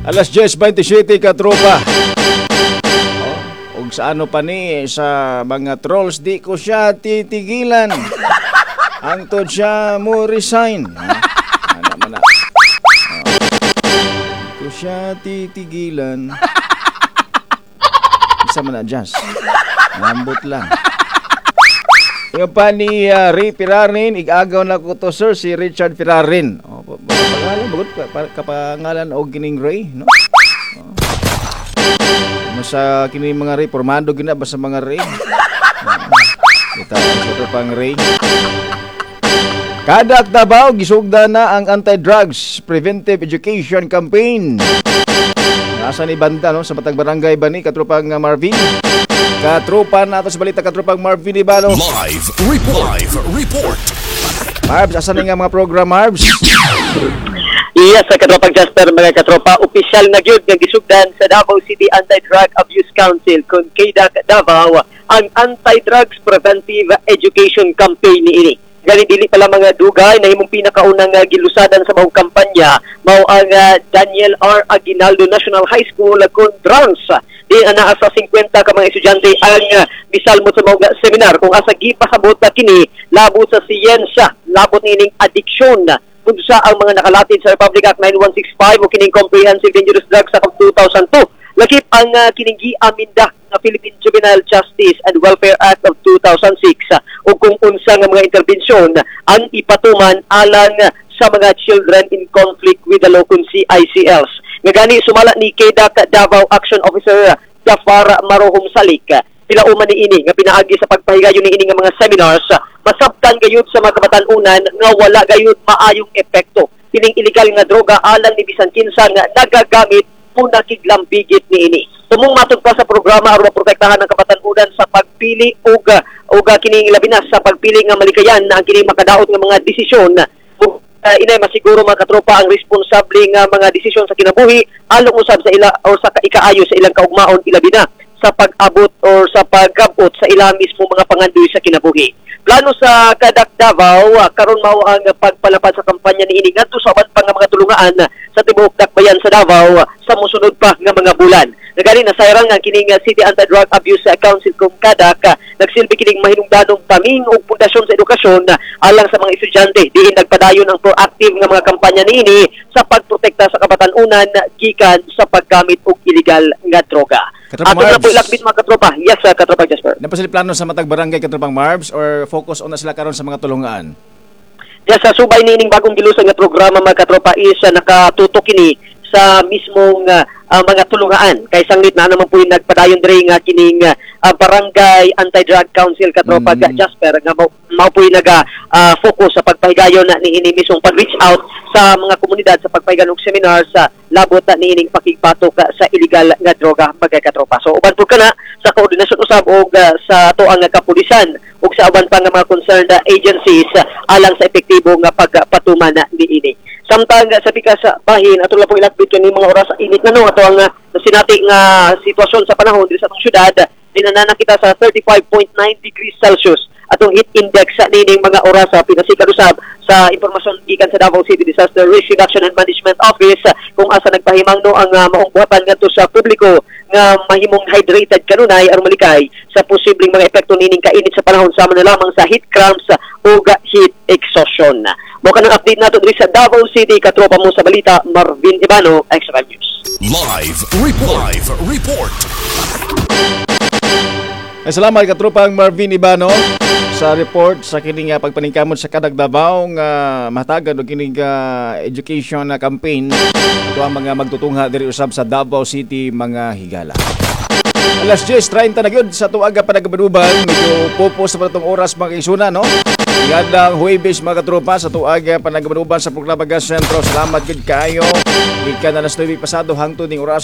Alas 10:27 ka tropa. Ug sa ano pa ni sa mga trolls di ko siya titigilan. Antod siya mo resign. Ano man na. Di ko siya titigilan. Isa man na just. Lambot lang. Yung pa ni Ray Pirarin, igagaw na ko to sir, si Richard Pirarin. Pangalan, bagot kapangalan o kining Ray, no? Sa kining mga Ray, formado gina ba sa mga Ray? Kita sa pang Ray. Kadak Davao, gisugda na ang anti-drugs preventive education campaign. Nasa ni banda no sa Batang Barangay ba ni katropang Marvin? Katropa na ito sa balita, katropang Marvin Ibano. Live report. Marbs, asan nga mga program, Marbs? Iya, sa katropang Jasper, mga katropa, opisyal na gyud nga gisugdan sa Davao City Anti-Drug Abuse Council kung KDAC Davao ang Anti-Drugs Preventive Education Campaign ni ini. Gali dili pala mga dugay na himong pinakaunang gilusadan sa mao kampanya mao ang Daniel R. Aguinaldo National High School kung drums. Di ana sa 50 ka mga estudyante ang misalmo sa mga seminar kung asa gipasabot kini labot sa siyensya, labot nining addiction kung sa ang mga nakalatid sa Republic Act 9165 o kining Comprehensive Dangerous Drugs Act of 2002. Lakip ang kining giaminda ng Philippine Juvenile Justice and Welfare Act of 2006 o kung unsa nga mga intervensyon ang ipatuman alang sa mga children in conflict with the law kung CICLs. Nga gani sumala ni KDAC Davao Action Officer Jafar Marohom Salik pila uman ni ini nga pinaagi sa pagpahigayon ni ini nga mga seminars masabtan gayud sa mga kabatan-unan nga wala gayud maayong epekto kining illegal nga droga alang ni bisan kinsa nga nagagamit kung nakiglambigit ni ini. Tumong matod pa sa programa aron maprotektahan ang kabatan-unan sa pagpili og kining labi na sa pagpili nga malikayan na ang kining makadaot nga mga desisyon. Inay masiguro mga katropa ang responsable nga mga desisyon sa kinabuhi along usab sa ila o sa ikaayo sa ilang kaugmaon ilabi na sa pag-abot o sa pag-abot sa ilang mismo mga pangandoy sa kinabuhi. Plano sa KDAC Davao karon mao ang pagpalapad sa kampanya ni ini ngadto sa uban pa nga mga tulungan sa tibuok dakbayan sa Davao sa mosunod pa nga mga bulan. Nagani nasayran nga kining City Anti-Drug Abuse Council kung KDAC nagsilbi kining mahinungdanong paming ug pundasyon sa edukasyon alang sa mga estudyante diin nagpadayon ang proactive nga mga kampanya niini sa pagprotekta sa kabatan-unan gikan sa paggamit og illegal nga droga. Ato na po ilakbit mga katropa. Yes, katropa Jasper. Napasili plano sa matag barangay katropang Marbs or focus on na sila karon sa mga tulungan? Yes, sa subay nining bagong gilusan nga programa mga katropa is nakatutok kini sa mismong mga tulungan kay sanglit na naman po yung nagpadayon diri nga kining Barangay Anti-Drug Council katropa Jasper nga mao po yung focus sa pagpahigayon na ni ini mismong pag-reach out sa mga komunidad sa pagpahigayon og seminar sa labot na niining pakigpatok sa illegal nga droga mga katropa. So uban po kana sa koordinasyon usab og sa tuang nga kapulisan ug sa uban pa nga mga concerned agencies alang sa epektibo nga pagpatuman na niini. Samtang sa pikas sa bahin ato lang po ilakbit kani mga oras sa init na no ato ang sinati nga sitwasyon sa panahon diri sa atong syudad dinanana kita sa 35.9 degrees Celsius atong heat index sa nining mga oras sa pinasikad usab sa impormasyon gikan sa Davao City Disaster Risk Reduction and Management Office kung asa nagpahimang no ang maong buhatan ngadto sa publiko nga mahimong hydrated kanunay aron malikay sa posibleng mga epekto nining kainit sa panahon sama na lamang sa heat cramps o heat exhaustion. Mo kanang update nato diri sa Davao City katropa mo sa balita Marvin Ibano, Extra News. Live report. Salamat katropang Marvin Ibano sa report sa kining pagpaningkamot sa KDAC Davao nga mahatagan og kining education na campaign ato ang mga magtutungha diri usab sa Davao City mga higala. Alas 10:30 na gyud sa tuaga panagabaduban medyo popos sa patong oras mga isuna no. Gandang Huwebes mga katropa sa tuaga panagabaduban sa programa Gas Sentro. Salamat gyud kaayo. Gikan na alas 9 pasado hangtod ning oras